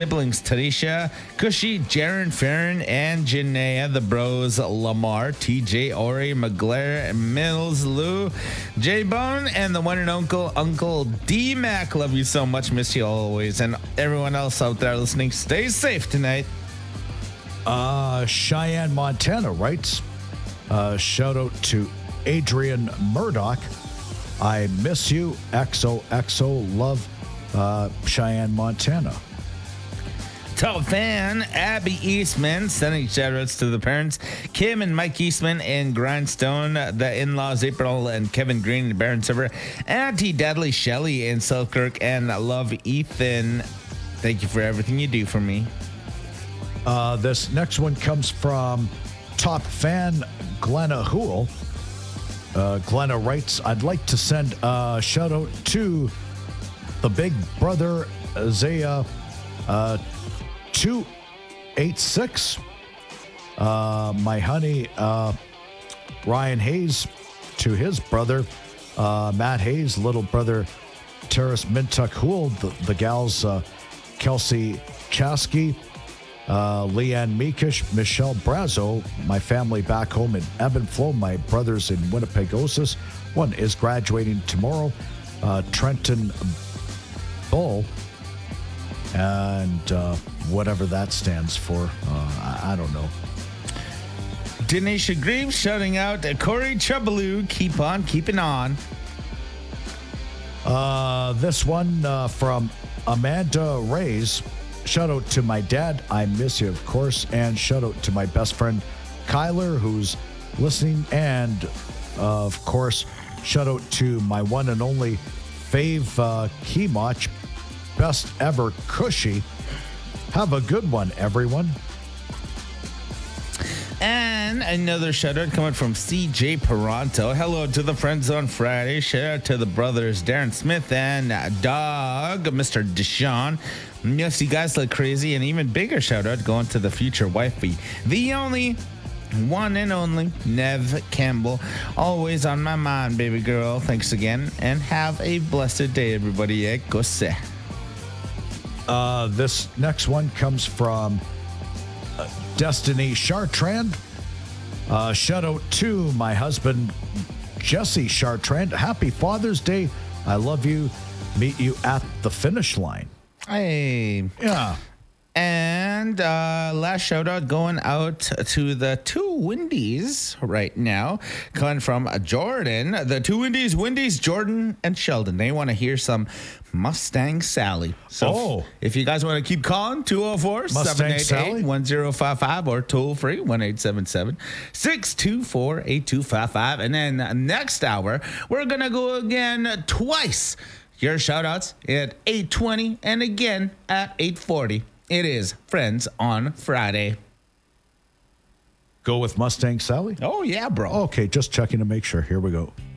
siblings Tanisha, Cushy, Jaron, Farron, and Janaea, the bros Lamar, TJ, Ori, McGlair, Mills, Lou, J Bone, and the one and Uncle D Mac. Love you so much, miss you always, and everyone else out there listening, stay safe tonight. Cheyenne, Montana writes, shout out to Adrian Murdoch. I miss you. XOXO. Love, Cheyenne, Montana. Top fan Abby Eastman sending shout outs to the parents Kim and Mike Eastman in Grindstone, the in-laws April and Kevin Green in Barron Silver, Auntie Dudley Shelley in Selkirk, and love Ethan. Thank you for everything you do for me. This next one comes from top fan Glenna Hool. Glenna writes, I'd like to send a shout out to the big brother Isaiah 286. My honey Ryan Hayes, to his brother Matt Hayes, little brother Terrace Mintuck Hool, the gals Kelsey Chasky, Leanne Meekish, Michelle Brazo, my family back home in Ebb and Flow, my brothers in Winnipegosis. One is graduating tomorrow, Trenton Bull, and whatever that stands for, I don't know. Denisha Greaves shouting out Corey Troubaloo, keep on keeping on. This one from Amanda Reyes. Shout out to my dad, I miss you, of course, and shout out to my best friend Kyler, who's listening, and of course, shout out to my one and only Fave Keymoch, best ever Cushy. Have a good one, everyone. And another shout out coming from CJ Peranto. Hello to the Friends on Friday. Shout out to the brothers Darren Smith and dog Mr. Deshaun. Yes, you guys look crazy. And even bigger shout out going to the future wifey, the only one and only Nev Campbell. Always on my mind, baby girl. Thanks again, and have a blessed day, everybody. Ekose. This next one comes from Destiny Chartrand. Shout out to my husband, Jesse Chartrand. Happy Father's Day. I love you. Meet you at the finish line. Hey. Yeah. And last shout out going out to the two Windies right now, coming from Jordan. The two Windies, Jordan and Sheldon. They want to hear some Mustang Sally. So if you guys want to keep calling, 204-788-1055 or toll free 1-877-624-8255. And then next hour, we're going to go again twice. Your shout outs at 8:20 and again at 8:40. It is Friends on Friday. Go with Mustang Sally? Oh, yeah, bro. Okay, just checking to make sure. Here we go.